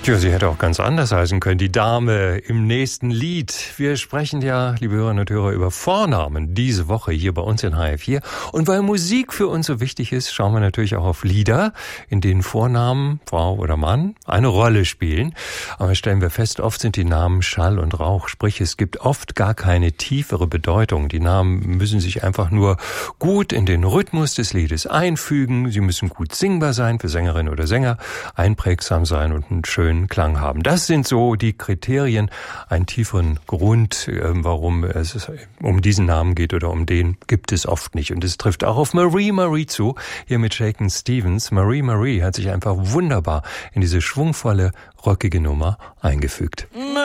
Ja, sie hätte auch ganz anders heißen können, die Dame im nächsten Lied. Wir sprechen ja, liebe Hörerinnen und Hörer, über Vornamen diese Woche hier bei uns in HR4. Und weil Musik für uns so wichtig ist, schauen wir natürlich auch auf Lieder, in denen Vornamen, Frau oder Mann, eine Rolle spielen. Aber stellen wir fest, oft sind die Namen Schall und Rauch, sprich es gibt oft gar keine tiefere Bedeutung. Die Namen müssen sich einfach nur gut in den Rhythmus des Liedes einfügen. Sie müssen gut singbar sein für Sängerin oder Sänger, einprägsam sein und einen schönen Klang haben. Das sind so die Kriterien, einen tieferen Grund, warum es um diesen Namen geht oder um den gibt es oft nicht. Und es trifft auch auf Marie zu, hier mit Shakin' Stevens. Marie hat sich einfach wunderbar in diese schwungvolle, rockige Nummer eingefügt. Marie.